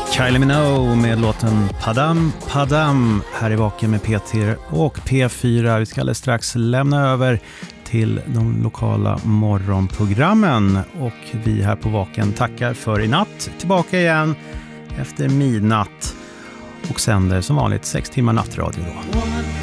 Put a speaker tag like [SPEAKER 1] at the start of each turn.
[SPEAKER 1] Kylie Minogue med låten Padam Padam här i Vaken med Peter och P4. Vi ska alldeles strax lämna över till de lokala morgonprogrammen och vi här på Vaken tackar för i natt. Tillbaka igen efter midnatt och sänder som vanligt 6 timmar nattradio då.